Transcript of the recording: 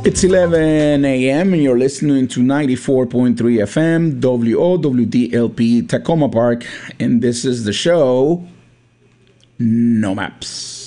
It's 11 a.m. and you're listening to 94.3 FM WOWDLP Tacoma Park, and this is the show No Maps.